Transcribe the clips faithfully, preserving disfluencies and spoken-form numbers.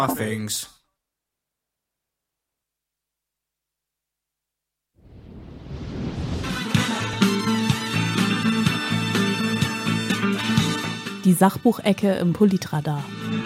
things. Die Sachbuchecke im Politradar.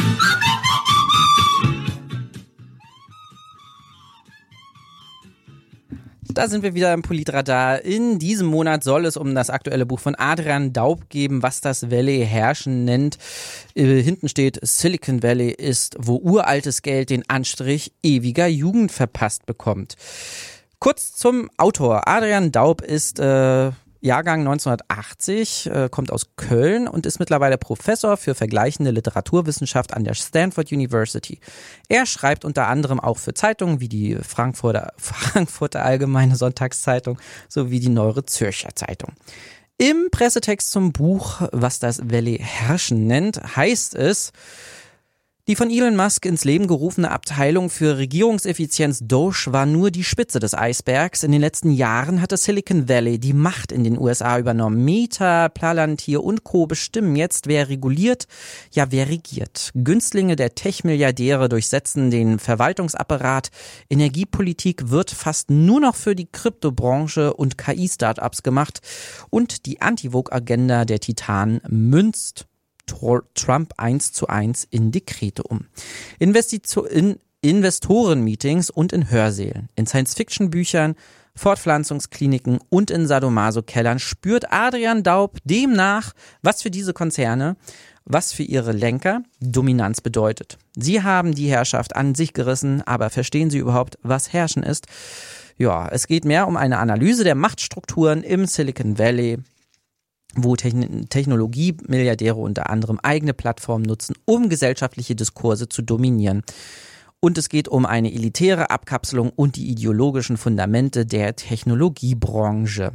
Da sind wir wieder im Politradar. In diesem Monat soll es um das aktuelle Buch von Adrian Daub geben, was das Valley herrschen nennt. Äh, hinten steht, Silicon Valley ist, wo uraltes Geld den Anstrich ewiger Jugend verpasst bekommt. Kurz zum Autor. Adrian Daub ist äh, Jahrgang neunzehnhundertachtzig, äh, kommt aus Köln und ist mittlerweile Professor für vergleichende Literaturwissenschaft an der Stanford University. Er schreibt unter anderem auch für Zeitungen wie die Frankfurter, Frankfurter Allgemeine Sonntagszeitung sowie die Neuere Zürcher Zeitung. Im Pressetext zum Buch, was das Valley herrschen nennt, heißt es: Die von Elon Musk ins Leben gerufene Abteilung für Regierungseffizienz Doge war nur die Spitze des Eisbergs. In den letzten Jahren hat das Silicon Valley die Macht in den U S A übernommen. Meta, Palantir und Co. bestimmen jetzt, wer reguliert, ja wer regiert. Günstlinge der Tech-Milliardäre durchsetzen den Verwaltungsapparat. Energiepolitik wird fast nur noch für die Kryptobranche und K I-Startups gemacht. Und die Anti-Vogue-Agenda der Titanen münzt Trump eins zu eins in Dekrete um. Investition, in Investorenmeetings und in Hörsälen, in Science-Fiction-Büchern, Fortpflanzungskliniken und in Sadomaso-Kellern spürt Adrian Daub demnach, was für diese Konzerne, was für ihre Lenker Dominanz bedeutet. Sie haben die Herrschaft an sich gerissen, aber verstehen Sie überhaupt, was Herrschen ist? Ja, es geht mehr um eine Analyse der Machtstrukturen im Silicon Valley, wo Techn- Technologie-Milliardäre unter anderem eigene Plattformen nutzen, um gesellschaftliche Diskurse zu dominieren. Und es geht um eine elitäre Abkapselung und die ideologischen Fundamente der Technologiebranche.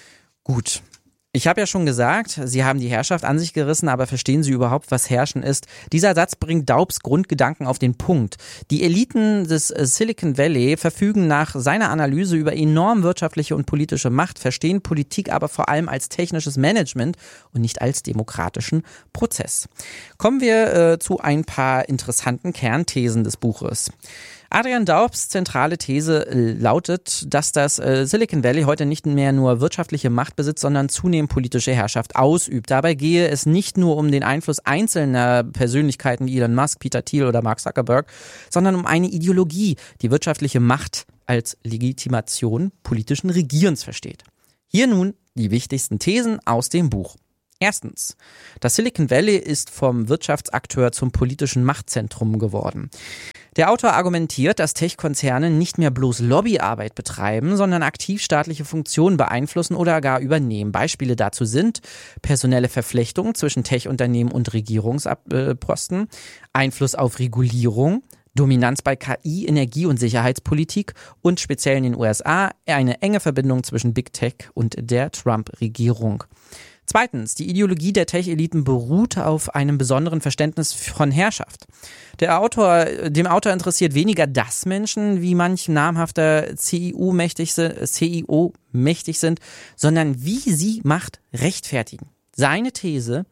Gut. Ich habe ja schon gesagt, Sie haben die Herrschaft an sich gerissen, aber verstehen Sie überhaupt, was Herrschen ist? Dieser Satz bringt Daubs Grundgedanken auf den Punkt. Die Eliten des Silicon Valley verfügen nach seiner Analyse über enorm wirtschaftliche und politische Macht, verstehen Politik aber vor allem als technisches Management und nicht als demokratischen Prozess. Kommen wir äh, zu ein paar interessanten Kernthesen des Buches. Adrian Daubs zentrale These lautet, dass das Silicon Valley heute nicht mehr nur wirtschaftliche Macht besitzt, sondern zunehmend politische Herrschaft ausübt. Dabei gehe es nicht nur um den Einfluss einzelner Persönlichkeiten wie Elon Musk, Peter Thiel oder Mark Zuckerberg, sondern um eine Ideologie, die wirtschaftliche Macht als Legitimation politischen Regierens versteht. Hier nun die wichtigsten Thesen aus dem Buch. Erstens, das Silicon Valley ist vom Wirtschaftsakteur zum politischen Machtzentrum geworden. Der Autor argumentiert, dass Tech-Konzerne nicht mehr bloß Lobbyarbeit betreiben, sondern aktiv staatliche Funktionen beeinflussen oder gar übernehmen. Beispiele dazu sind personelle Verflechtungen zwischen Tech-Unternehmen und Regierungsposten, Einfluss auf Regulierung, Dominanz bei K I, Energie- und Sicherheitspolitik und speziell in den U S A eine enge Verbindung zwischen Big Tech und der Trump-Regierung. Zweitens, die Ideologie der Tech-Eliten beruht auf einem besonderen Verständnis von Herrschaft. Der Autor, dem Autor interessiert weniger, dass Menschen wie manch namhafter C E O mächtig sind, C E O mächtig sind, sondern wie sie Macht rechtfertigen. Seine These: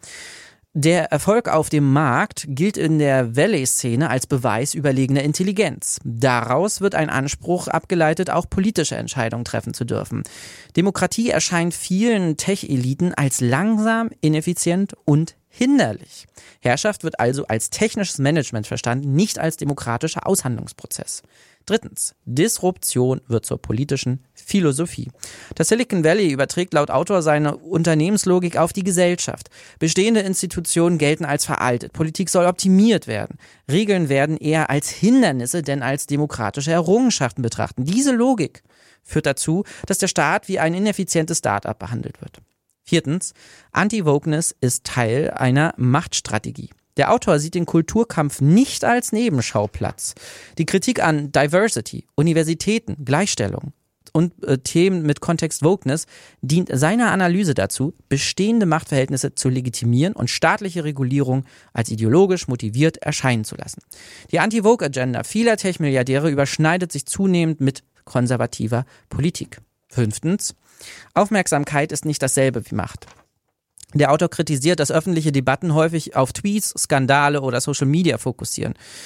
Der Erfolg auf dem Markt gilt in der Valley-Szene als Beweis überlegener Intelligenz. Daraus wird ein Anspruch abgeleitet, auch politische Entscheidungen treffen zu dürfen. Demokratie erscheint vielen Tech-Eliten als langsam, ineffizient und hinderlich. Herrschaft wird also als technisches Management verstanden, nicht als demokratischer Aushandlungsprozess. Drittens, Disruption wird zur politischen Philosophie. Das Silicon Valley überträgt laut Autor seine Unternehmenslogik auf die Gesellschaft. Bestehende Institutionen gelten als veraltet. Politik soll optimiert werden. Regeln werden eher als Hindernisse denn als demokratische Errungenschaften betrachten. Diese Logik führt dazu, dass der Staat wie ein ineffizientes Start-up behandelt wird. Viertens, Anti-Wokeness ist Teil einer Machtstrategie. Der Autor sieht den Kulturkampf nicht als Nebenschauplatz. Die Kritik an Diversity, Universitäten, Gleichstellung und äh, Themen mit Kontext Wokeness dient seiner Analyse dazu, bestehende Machtverhältnisse zu legitimieren und staatliche Regulierung als ideologisch motiviert erscheinen zu lassen. Die Anti-Woke-Agenda vieler Tech-Milliardäre überschneidet sich zunehmend mit konservativer Politik. Fünftens, Aufmerksamkeit ist nicht dasselbe wie Macht. Der Autor kritisiert, dass öffentliche Debatten häufig auf Tweets, Skandale oder Social Media fokussieren.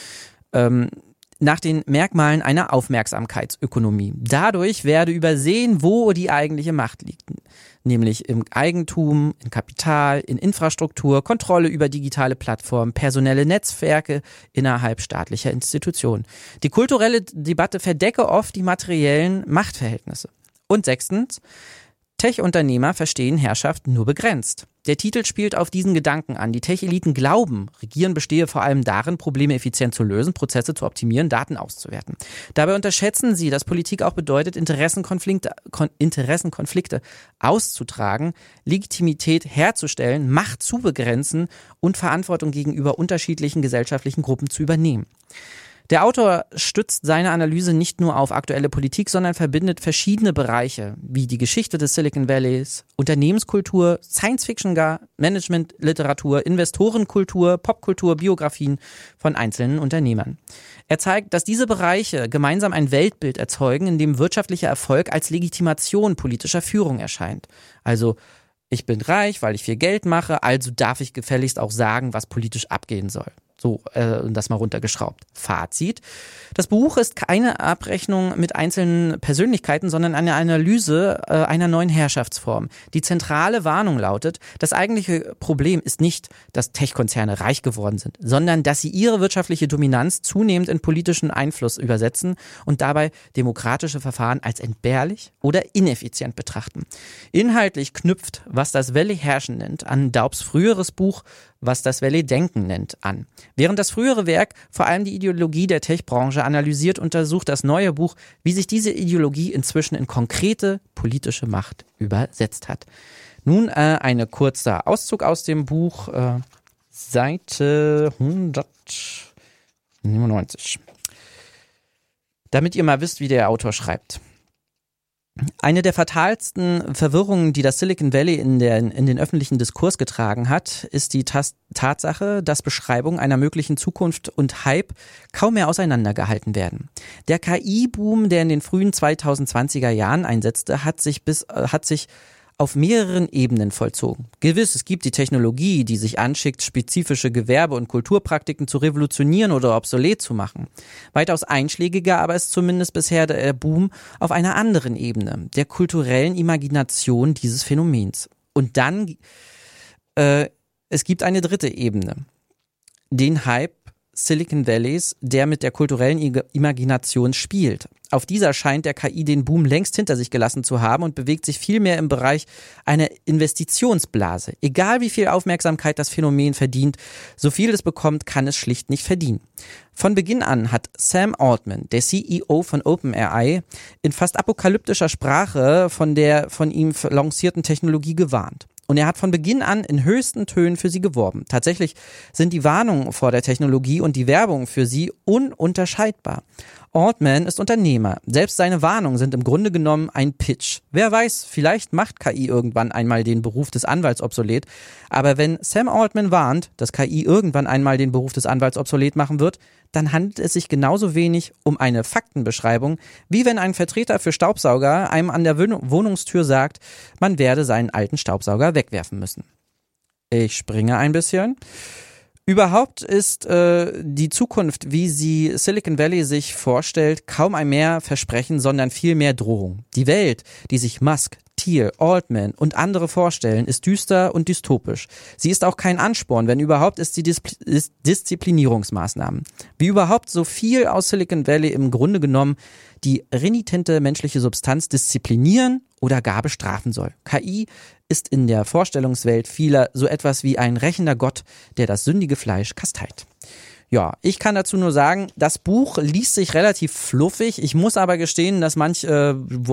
ähm, nach den Merkmalen einer Aufmerksamkeitsökonomie. Dadurch werde übersehen, wo die eigentliche Macht liegt. Nämlich im Eigentum, in Kapital, in Infrastruktur, Kontrolle über digitale Plattformen, personelle Netzwerke innerhalb staatlicher Institutionen. Die kulturelle Debatte verdecke oft die materiellen Machtverhältnisse. Und sechstens, Tech-Unternehmer verstehen Herrschaft nur begrenzt. Der Titel spielt auf diesen Gedanken an. Die Tech-Eliten glauben, Regieren bestehe vor allem darin, Probleme effizient zu lösen, Prozesse zu optimieren, Daten auszuwerten. Dabei unterschätzen sie, dass Politik auch bedeutet, Interessenkonflikte, Kon- Interessenkonflikte auszutragen, Legitimität herzustellen, Macht zu begrenzen und Verantwortung gegenüber unterschiedlichen gesellschaftlichen Gruppen zu übernehmen. Der Autor stützt seine Analyse nicht nur auf aktuelle Politik, sondern verbindet verschiedene Bereiche, wie die Geschichte des Silicon Valleys, Unternehmenskultur, Science-Fiction gar, Management-Literatur, Investorenkultur, Popkultur, Biografien von einzelnen Unternehmern. Er zeigt, dass diese Bereiche gemeinsam ein Weltbild erzeugen, in dem wirtschaftlicher Erfolg als Legitimation politischer Führung erscheint. Also, ich bin reich, weil ich viel Geld mache, also darf ich gefälligst auch sagen, was politisch abgehen soll. So, äh, das mal runtergeschraubt. Fazit. Das Buch ist keine Abrechnung mit einzelnen Persönlichkeiten, sondern eine Analyse äh, einer neuen Herrschaftsform. Die zentrale Warnung lautet, das eigentliche Problem ist nicht, dass Tech-Konzerne reich geworden sind, sondern dass sie ihre wirtschaftliche Dominanz zunehmend in politischen Einfluss übersetzen und dabei demokratische Verfahren als entbehrlich oder ineffizient betrachten. Inhaltlich knüpft, was das Valley Herrschen nennt, an Daubs früheres Buch, was das Valley Denken nennt, an. Während das frühere Werk vor allem die Ideologie der Tech-Branche analysiert, untersucht das neue Buch, wie sich diese Ideologie inzwischen in konkrete politische Macht übersetzt hat. Nun äh, ein kurzer Auszug aus dem Buch, äh, Seite hundertneunundneunzig. Damit ihr mal wisst, wie der Autor schreibt. Eine der fatalsten Verwirrungen, die das Silicon Valley in, der, in den öffentlichen Diskurs getragen hat, ist die Tas- Tatsache, dass Beschreibungen einer möglichen Zukunft und Hype kaum mehr auseinandergehalten werden. Der K I-Boom, der in den frühen zweitausendzwanziger Jahren einsetzte, hat sich bis äh, hat sich auf mehreren Ebenen vollzogen. Gewiss, es gibt die Technologie, die sich anschickt, spezifische Gewerbe- und Kulturpraktiken zu revolutionieren oder obsolet zu machen. Weitaus einschlägiger aber ist zumindest bisher der Boom auf einer anderen Ebene, der kulturellen Imagination dieses Phänomens. Und dann, äh, es gibt eine dritte Ebene, den Hype Silicon Valleys, der mit der kulturellen I- Imagination spielt. Auf dieser scheint der K I den Boom längst hinter sich gelassen zu haben und bewegt sich vielmehr im Bereich einer Investitionsblase. Egal wie viel Aufmerksamkeit das Phänomen verdient, so viel es bekommt, kann es schlicht nicht verdienen. Von Beginn an hat Sam Altman, der C E O von OpenAI, in fast apokalyptischer Sprache von der von ihm lancierten Technologie gewarnt. Und er hat von Beginn an in höchsten Tönen für sie geworben. Tatsächlich sind die Warnungen vor der Technologie und die Werbung für sie ununterscheidbar. Altman ist Unternehmer. Selbst seine Warnungen sind im Grunde genommen ein Pitch. Wer weiß, vielleicht macht K I irgendwann einmal den Beruf des Anwalts obsolet. Aber wenn Sam Altman warnt, dass K I irgendwann einmal den Beruf des Anwalts obsolet machen wird, dann handelt es sich genauso wenig um eine Faktenbeschreibung, wie wenn ein Vertreter für Staubsauger einem an der Wohnungstür sagt, man werde seinen alten Staubsauger wegwerfen müssen. Ich springe ein bisschen. Überhaupt ist äh, die Zukunft, wie sie Silicon Valley sich vorstellt, kaum ein mehr Versprechen, sondern viel mehr Drohung. Die Welt, die sich Musk, Thiel, Altman und andere vorstellen, ist düster und dystopisch. Sie ist auch kein Ansporn, wenn überhaupt ist sie Dis- Dis- Disziplinierungsmaßnahmen. Wie überhaupt so viel aus Silicon Valley im Grunde genommen die renitente menschliche Substanz disziplinieren oder gar bestrafen soll. K I ist in der Vorstellungswelt vieler so etwas wie ein rächender Gott, der das sündige Fleisch kasteit. Ja, ich kann dazu nur sagen, das Buch liest sich relativ fluffig. Ich muss aber gestehen, dass manch äh,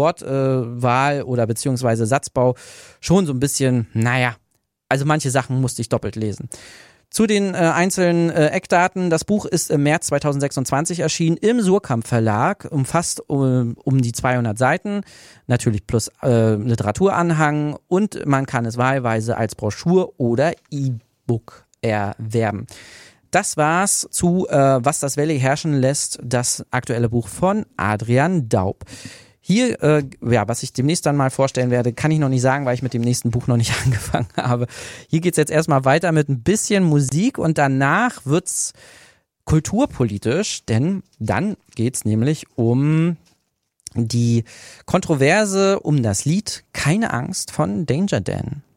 Wortwahl äh, oder beziehungsweise Satzbau schon so ein bisschen, naja, also manche Sachen musste ich doppelt lesen. Zu den äh, einzelnen äh, Eckdaten. Das Buch ist im März zweitausendsechsundzwanzig erschienen im Surkamp Verlag, umfasst um, um die zweihundert Seiten, natürlich plus äh, Literaturanhang, und man kann es wahlweise als Broschur oder E-Book erwerben. Das war's zu äh, Was das Valley herrschen lässt, das aktuelle Buch von Adrian Daub. Hier, äh, ja, was ich demnächst dann mal vorstellen werde, kann ich noch nicht sagen, weil ich mit dem nächsten Buch noch nicht angefangen habe. Hier geht's jetzt erstmal weiter mit ein bisschen Musik und danach wird's kulturpolitisch, denn dann geht's nämlich um die Kontroverse um das Lied Keine Angst von Danger Dan.